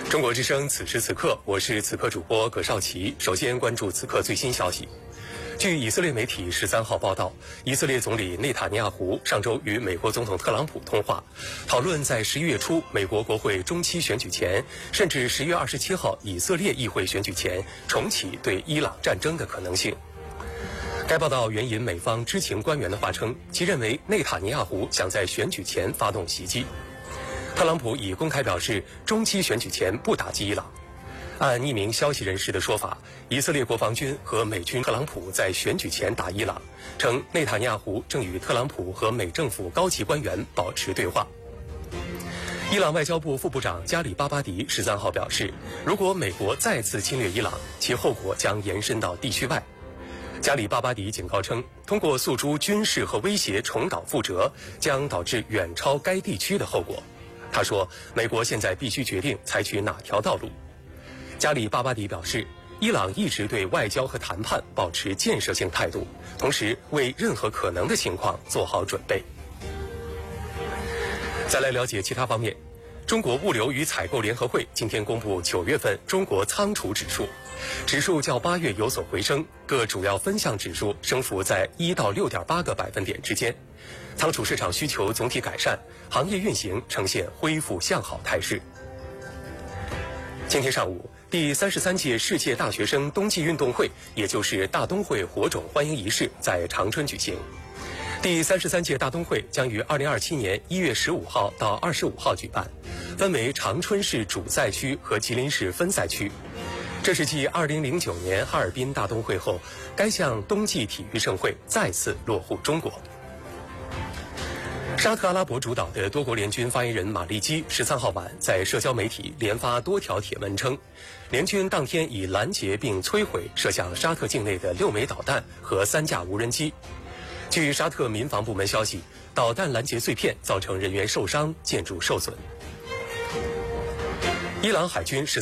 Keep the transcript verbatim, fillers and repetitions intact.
中国之声，此时此刻，我是此刻主播葛少奇。首先关注此刻最新消息。据以色列媒体十三号报道，以色列总理内塔尼亚胡上周与美国总统特朗普通话，讨论在十一月初美国国会中期选举前，甚至十月二十七号以色列议会选举前重启对伊朗战争的可能性。该报道援引美方知情官员的话称，其认为内塔尼亚胡想在选举前发动袭击。特朗普已公开表示，中期选举前不打击伊朗。按匿名消息人士的说法，以色列国防军和美军特朗普在选举前打伊朗，称内塔尼亚胡正与特朗普和美政府高级官员保持对话。伊朗外交部副部长加里巴巴迪十三号表示，如果美国再次侵略伊朗，其后果将延伸到地区外。加里巴巴迪警告称，通过诉诸军事和威胁重蹈覆辙，将导致远超该地区的后果。他说，美国现在必须决定采取哪条道路。加里巴巴迪表示，伊朗一直对外交和谈判保持建设性态度，同时为任何可能的情况做好准备。再来了解其他方面，中国物流与采购联合会今天公布九月份中国仓储指数，指数较八月有所回升，各主要分项指数升幅在一到六点八个百分点之间。仓储市场需求总体改善，行业运行呈现恢复向好态势。今天上午，第三十三届世界大学生冬季运动会，也就是大冬会火种欢迎仪式在长春举行。第三十三届大冬会将于二零二七年一月十五号到二十五号举办，分为长春市主赛区和吉林市分赛区。这是继二零零九年哈尔滨大冬会后，该项冬季体育盛会再次落户中国。沙特阿拉伯主导的多国联军发言人马利基十三号晚在社交媒体连发多条帖文称，联军当天已拦截并摧毁射向沙特境内的六枚导弹和三架无人机。据沙特民防部门消息，导弹拦截碎片造成人员受伤，建筑受损。伊朗海军十